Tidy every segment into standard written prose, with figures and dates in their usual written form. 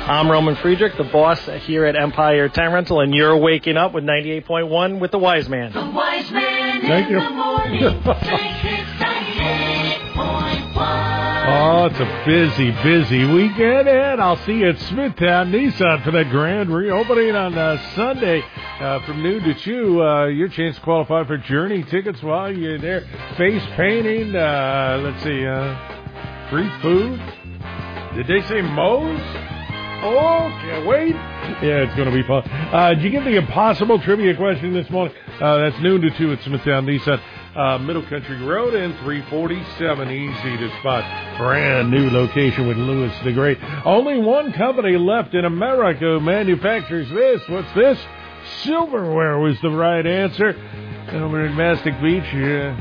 I'm Roman Friedrich, the boss here at Empire Tent Rental, and you're waking up with 98.1 with the Wise Man. The Wise Man Thank in you. the morning. Oh, it's a busy weekend, and I'll see you at Smithtown Nissan for that grand reopening on Sunday from noon to 2. Your chance to qualify for Journey tickets while you're there. Face painting, free food. Did they say Moe's? Oh, can't wait. Yeah, it's going to be fun. Did you get the impossible trivia question this morning? That's noon to 2 at Smithtown Nissan. Middle Country Road and 347, easy to spot. Brand new location with Louis the Great. Only one company left in America who manufactures this. What's this? Silverware was the right answer. Over in Mastic Beach,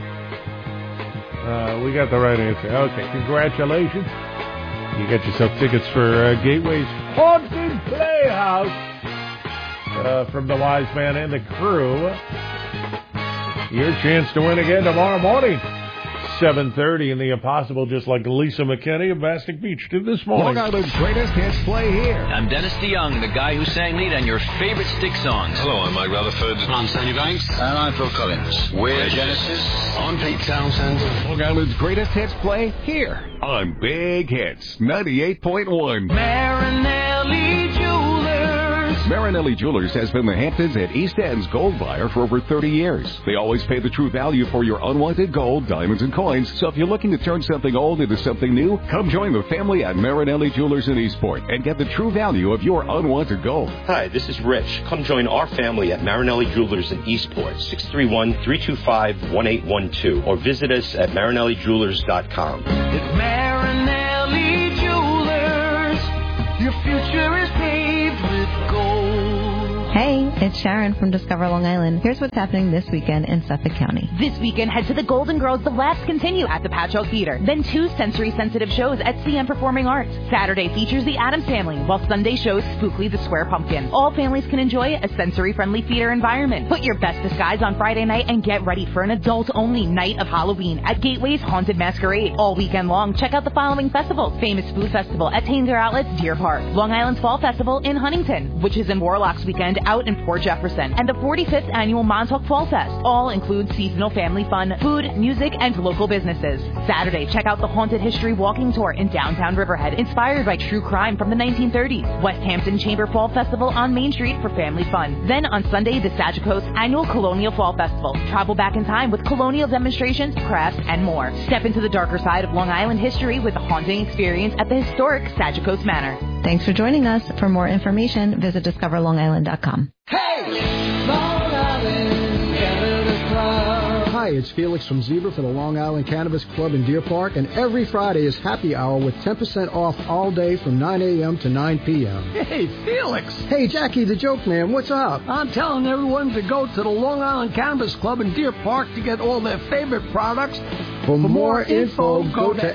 we got the right answer. Okay, congratulations. You got yourself tickets for Gateway's Haunted Playhouse from the Wise Man and the crew. Your chance to win again tomorrow morning, 7:30 in the Impossible, just like Lisa McKinney of Mastic Beach did this morning. Long Island's greatest hits play here. I'm Dennis DeYoung, the guy who sang lead on your favorite Stick songs. Hello, I'm Mike Rutherford. I'm Sandy Banks. And I'm Phil Collins. We're Genesis. I'm Pete Townsend. Long Island's greatest hits play here on Big Hits 98.1. Marinelli Jewelers. Marinelli Jewelers has been the Hamptons and East End's gold buyer for over 30 years. They always pay the true value for your unwanted gold, diamonds, and coins. So if you're looking to turn something old into something new, come join the family at Marinelli Jewelers in Eastport and get the true value of your unwanted gold. Hi, this is Rich. Come join our family at Marinelli Jewelers in Eastport, 631-325-1812, or visit us at marinellijewelers.com. It's Marinelli Jewelers. Your future is paved with gold. Hey, it's Sharon from Discover Long Island. Here's what's happening this weekend in Suffolk County. This weekend, head to the Golden Girls The Laughs Continue at the Patchogue Theater. Then 2 sensory-sensitive shows at CM Performing Arts. Saturday features The Addams Family, while Sunday shows Spookly the Square Pumpkin. All families can enjoy a sensory-friendly theater environment. Put your best disguise on Friday night and get ready for an adult-only night of Halloween at Gateway's Haunted Masquerade. All weekend long, check out the following festivals. Famous Food Festival at Tanger Outlets, Deer Park. Long Island's Fall Festival in Huntington, which is in Warlocks Weekend out in Port Jefferson. And the 45th Annual Montauk Fall Fest. All include seasonal family fun, food, music, and local businesses. Saturday, check out the Haunted History Walking Tour in downtown Riverhead, inspired by true crime from the 1930s. West Hampton Chamber Fall Festival on Main Street for family fun. Then on Sunday, the Sagicos Annual Colonial Fall Festival. Travel back in time with colonial demonstrations, crafts, and more. Step into the darker side of Long Island history with a haunting experience at the historic Sagicos Manor. Thanks for joining us. For more information, visit discoverlongisland.com. Hey! Long Island Cannabis Club. Hi, it's Felix from Zebra for the Long Island Cannabis Club in Deer Park, and every Friday is happy hour with 10% off all day from 9 a.m. to 9 p.m. Hey, Felix. Hey, Jackie, the joke man, what's up? I'm telling everyone to go to the Long Island Cannabis Club in Deer Park to get all their favorite products. For more info, go to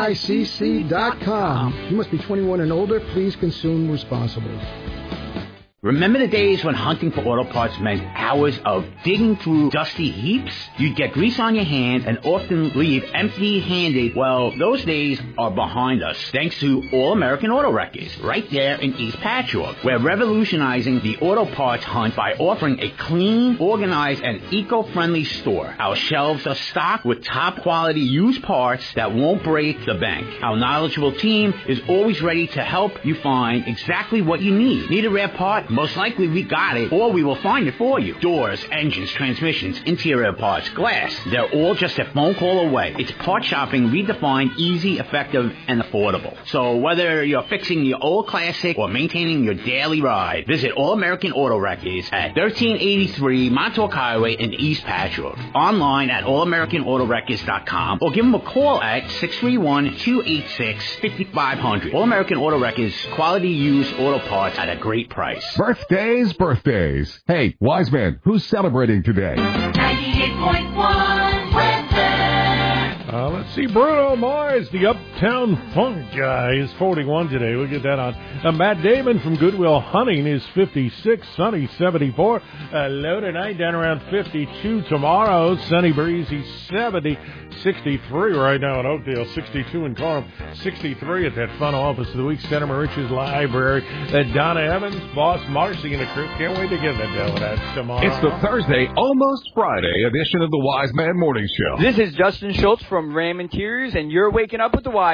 licc.com. You must be 21 and older. Please consume responsibly. Remember the days when hunting for auto parts meant hours of digging through dusty heaps? You'd get grease on your hands and often leave empty-handed. Well, those days are behind us, thanks to All American Auto Wreckers, right there in East Patchogue. We're revolutionizing the auto parts hunt by offering a clean, organized, and eco-friendly store. Our shelves are stocked with top-quality used parts that won't break the bank. Our knowledgeable team is always ready to help you find exactly what you need. Need a rare part? Most likely we got it, or we will find it for you. Doors, engines, transmissions, interior parts, glass, they're all just a phone call away. It's part shopping redefined, easy, effective, and affordable. So whether you're fixing your old classic or maintaining your daily ride, visit All American Auto Wreckers at 1383 Montauk Highway in East Patchogue. Online at allamericanautorecords.com or give them a call at 631-286-5500. All American Auto Wreckers, quality used auto parts at a great price. Birthdays. Hey, Wise Man, who's celebrating today? 98.1 weather. Let's see, Bruno Mars, the Uptown Funk guy, is 41 today. We'll get that on. Matt Damon from Goodwill Hunting is 56. Sunny, 74. Low tonight, down around 52. Tomorrow, sunny, breezy, 70. 63 right now in Oakdale. 62 in Coram. 63 at that fun office of the week. Center Rich's Library. Donna Evans, Boss Marcy, and the crew. Can't wait to get that deal with that tomorrow. It's the Thursday, almost Friday edition of the Wise Man Morning Show. This is Justin Schultz from Ram Interiors, and you're waking up with the Wise